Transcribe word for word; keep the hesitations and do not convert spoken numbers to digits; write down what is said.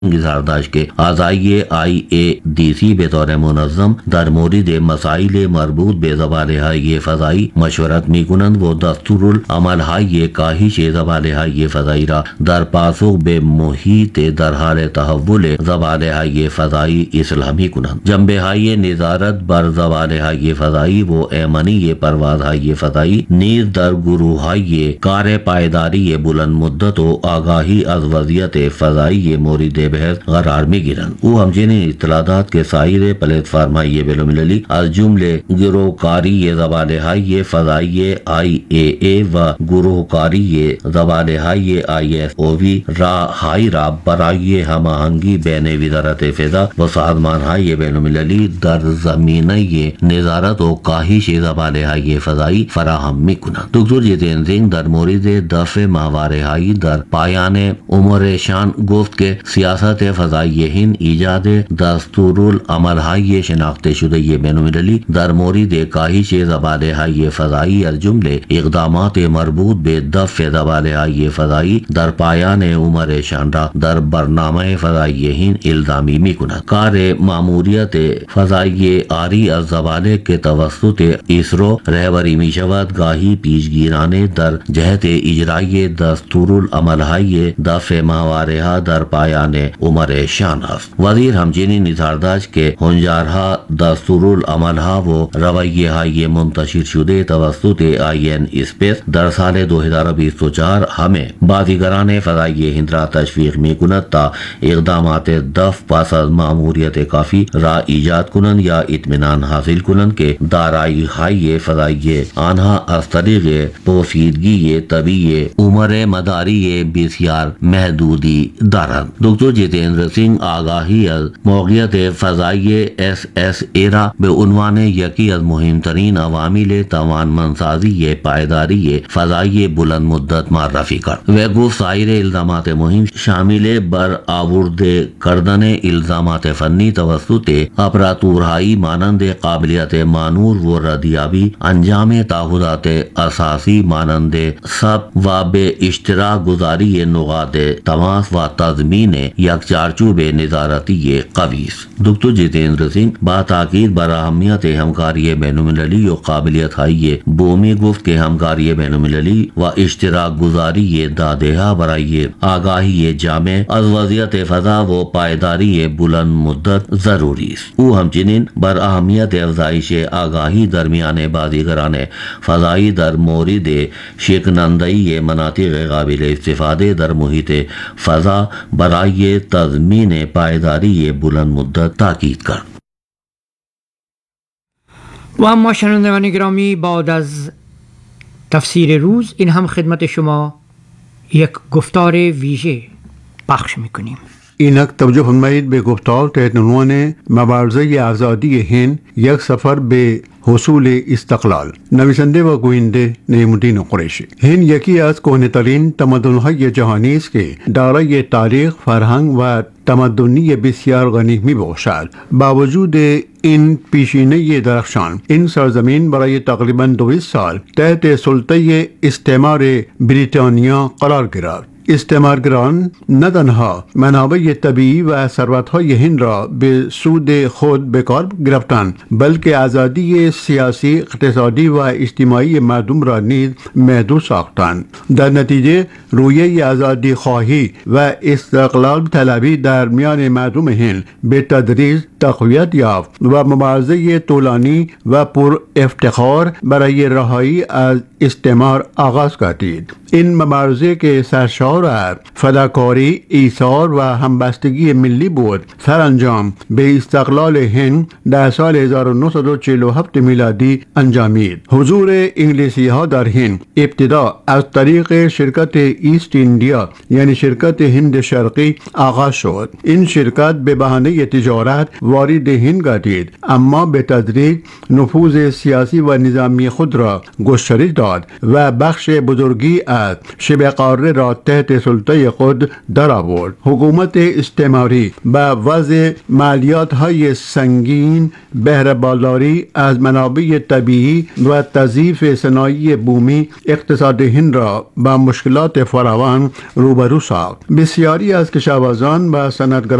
گزارداشت کے اعضائی آئی اے D C بطور منظم در مورد مسائل مربوط به زبان های فضایی مشورت میکنند و دستور العمل های کاهش زبان های فضایی را در پاسخ به محیط در حال تحول زبان های فضایی اصلاح میکنند. جنبه های نظارت بر زبان های فضایی و ایمنی پرواز های فضایی نیز در گروه های کار پایداری بلند مدت و آگاهی از وضعیت فضایی مورد بحث قرار می گیرند. او همچنین اطلاعات کے سایر پلیٹ فارم های بین المللی از جمله گروهکاری زبان های فضایی آئی اے اے و گروهکاری زبان های آئی ایس او وی را های را برای هماهنگی بین وزارت فضا و سازمان های بین المللی در زمینه نظارت و کاهش زبان های فضایی فراهم می کنند. دکتر جتیندر سنگھ در مورد دفع ماهواره هایی در پایان امور شان گفت که سیاست فضایی هند ایجاد دستورالعمل های شناخته شده بین المللی در مورد کاهش زبان های فضایی از جمله اقدامات مربوط به دفع زبان های فضایی در پایان امور شان را در برنامه فضایی هند الزامی می کند. کار ماموریت فضایی آری از زبان که توسط اسرو رهبری می شود گاهی پیشگیرانه در جهت اجرای دستورالعمل های دفع ماهواره ها در پایان امور شان است. وزیر همچنین اظهار داشت که هنجارها دستورالعمل ها و رویه های منتشر شده توسط آئی این اسپیس در سال دو هزار و بیست و چهار همه بازیگران فضایی هند را تشویق می کند تا اقدامات دفع پس از ماموریت کافی را ایجاد کنند یا اطمینان حاصل کنند که دارایی های فضایی آنها از طریق پوشیدگی طبیعی عمر مداری بسیار محدودی دارند. دکتر جتیندر سنگھ آگاهی از موقعیت فضایی ایس ایس ای را به عنوان یکی از مهمترین عوامل توانمندسازی پایداری فضایی بلند مدت معرفی کرد. وہ گفت سایر الزامات مهم شامل برآورده کردن الزامات فنی توسط اپراتورهایی مانند قابلیت مانور و ردیابی، انجام تعهدات اساسی مانند ثبت و به اشتراک گذاری نقاط تماس و تضمین یک چارچوب نظارتی قوی است. دکتر جتیندر سنگھ با تاکید بر اهمیت همکاری بین المللی و قابلیت های بومی گفت که همکاری بین المللی و اشتراک گذاری داده ها برای آگاهی جامع از وضعیت فضا و پایداری بلند مدت ضروری است. او همچنین بر اهمیت افزایش آگاهی درمیان بازیگران فضایی در مورد شکنندهی مناطق قابل استفاده در محیط فضا برای تضمین پایداری بلند مدت تاکید کرد. و اما شنوندگان گرامی، بعد از تفسیر روز این هم خدمت شما یک گفتار ویژه پخش میکنیم. اینک توجه فرمایید به گفتار تحت عنوان مبارزه آزادی هند یک سفر به حصول استقلال، نویسنده و گوینده نعیم الدین قریشی. هند یکی از کهنه‌ترین تمدن‌های جهانی است که دارای تاریخ، فرهنگ و تمدنی بسیار غنی میباشد. با وجود این پیشینه درخشان، این سرزمین برای تقریباً دویست سال تحت سلطه استعمار بریتانیا قرار گرفت. استعمارگران نه تنها منابع طبیعی و ثروت‌های هند را به سود خود به کار گرفتند، بلکه آزادی سیاسی، اقتصادی و اجتماعی مردم را نیز محدود ساختند. در نتیجه رویه آزادی خواهی و استقلال طلبی در میان مردم هند به تدریج تقویت یافت و مبارزه طولانی و پر افتخار برای رهایی از استعمار آغاز گردید. این مبارزه که سرشار از فداکاری، ایثار و همبستگی ملی بود، سرانجام به استقلال هند در سال هزار و نهصد و چهل و هفت میلادی انجامید. حضور انگلیسی ها در هند ابتدا از طریق شرکت ایست انڈیا یعنی شرکت هند شرقی آغاز شد. این شرکت به بهانه تجارت وارد هند گردید، اما به تدریج نفوذ سیاسی و نظامی خود را گسترش داد و بخش بزرگی از شبه قاره را تحت تحت سلطه خود در آورد. حکومت استعماری با وضع مالیات های سنگین، بهره برداری از منابع طبیعی و تضعیف صنایع بومی اقتصاد هند را با مشکلات فراوان روبرو ساخت. بسیاری از کشاورزان و صنعتگران